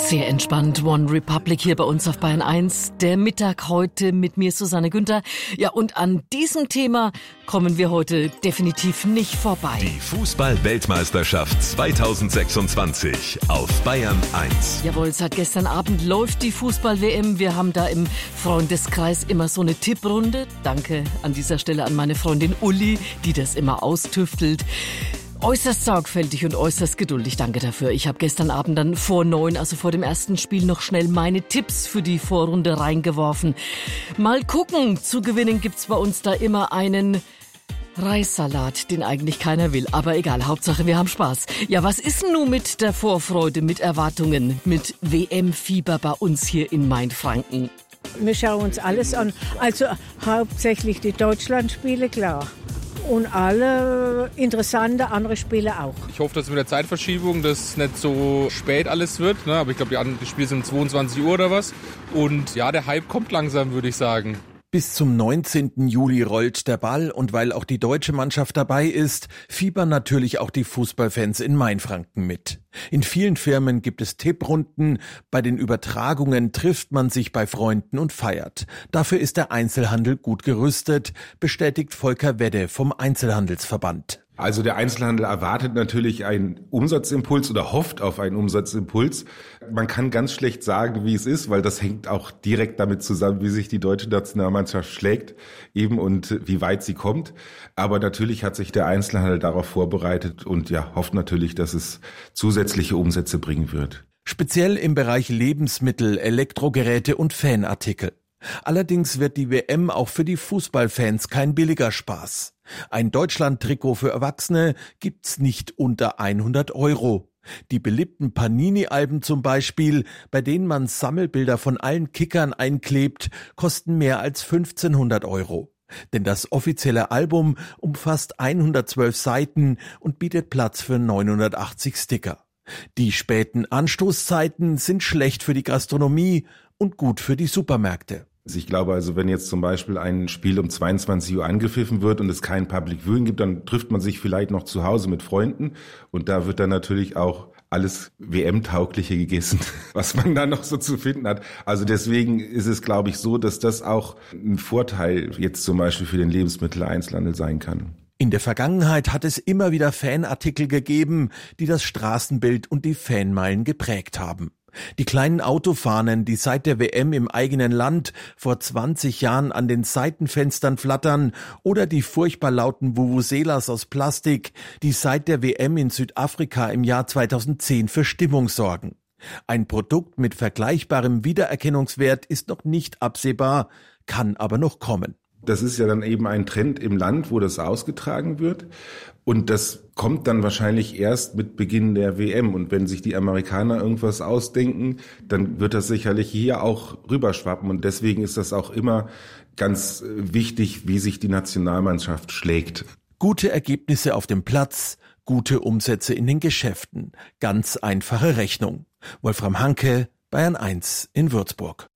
Sehr entspannt, One Republic hier bei uns auf Bayern 1. Der Mittag heute mit mir, Susanne Günther. Ja, und an diesem Thema kommen wir heute definitiv nicht vorbei. Die Fußball-Weltmeisterschaft 2026 auf Bayern 1. Jawohl, seit gestern Abend läuft die Fußball-WM. Wir haben da im Freundeskreis immer so eine Tipprunde. Danke an dieser Stelle an meine Freundin Uli, die das immer austüftelt. Äußerst sorgfältig und äußerst geduldig, danke dafür. Ich habe gestern Abend dann vor 9, also vor dem ersten Spiel, noch schnell meine Tipps für die Vorrunde reingeworfen. Mal gucken, zu gewinnen gibt's bei uns da immer einen Reissalat, den eigentlich keiner will. Aber egal, Hauptsache wir haben Spaß. Ja, was ist denn nun mit der Vorfreude, mit Erwartungen, mit WM-Fieber bei uns hier in Mainfranken? Wir schauen uns alles an, also hauptsächlich die Deutschlandspiele, klar. Und alle interessante andere Spiele auch. Ich hoffe, dass mit der Zeitverschiebung das nicht so spät alles wird. Ne? Aber ich glaube, die Spiele sind um 22 Uhr oder was. Und ja, der Hype kommt langsam, würde ich sagen. Bis zum 19. Juli rollt der Ball und weil auch die deutsche Mannschaft dabei ist, fiebern natürlich auch die Fußballfans in Mainfranken mit. In vielen Firmen gibt es Tipprunden, bei den Übertragungen trifft man sich bei Freunden und feiert. Dafür ist der Einzelhandel gut gerüstet, bestätigt Volker Wedde vom Einzelhandelsverband. Also der Einzelhandel erwartet natürlich einen Umsatzimpuls oder hofft auf einen Umsatzimpuls. Man kann ganz schlecht sagen, wie es ist, weil das hängt auch direkt damit zusammen, wie sich die deutsche Nationalmannschaft schlägt eben und wie weit sie kommt. Aber natürlich hat sich der Einzelhandel darauf vorbereitet und ja, hofft natürlich, dass es zusätzliche Umsätze bringen wird. Speziell im Bereich Lebensmittel, Elektrogeräte und Fanartikel. Allerdings wird die WM auch für die Fußballfans kein billiger Spaß. Ein Deutschland-Trikot für Erwachsene gibt's nicht unter 100 €. Die beliebten Panini-Alben zum Beispiel, bei denen man Sammelbilder von allen Kickern einklebt, kosten mehr als 1.500 €. Denn das offizielle Album umfasst 112 Seiten und bietet Platz für 980 Sticker. Die späten Anstoßzeiten sind schlecht für die Gastronomie und gut für die Supermärkte. Ich glaube also, wenn jetzt zum Beispiel ein Spiel um 22 Uhr angepfiffen wird und es kein Public Viewing gibt, dann trifft man sich vielleicht noch zu Hause mit Freunden und da wird dann natürlich auch alles WM-Taugliche gegessen, was man da noch so zu finden hat. Also deswegen ist es, glaube ich, so, dass das auch ein Vorteil jetzt zum Beispiel für den Lebensmitteleinzelhandel sein kann. In der Vergangenheit hat es immer wieder Fanartikel gegeben, die das Straßenbild und die Fanmeilen geprägt haben. Die kleinen Autofahnen, die seit der WM im eigenen Land vor 20 Jahren an den Seitenfenstern flattern, oder die furchtbar lauten Vuvuzelas aus Plastik, die seit der WM in Südafrika im Jahr 2010 für Stimmung sorgen. Ein Produkt mit vergleichbarem Wiedererkennungswert ist noch nicht absehbar, kann aber noch kommen. Das ist ja dann eben ein Trend im Land, wo das ausgetragen wird. Und das kommt dann wahrscheinlich erst mit Beginn der WM. Und wenn sich die Amerikaner irgendwas ausdenken, dann wird das sicherlich hier auch rüberschwappen. Und deswegen ist das auch immer ganz wichtig, wie sich die Nationalmannschaft schlägt. Gute Ergebnisse auf dem Platz, gute Umsätze in den Geschäften. Ganz einfache Rechnung. Wolfram Hanke, Bayern 1 in Würzburg.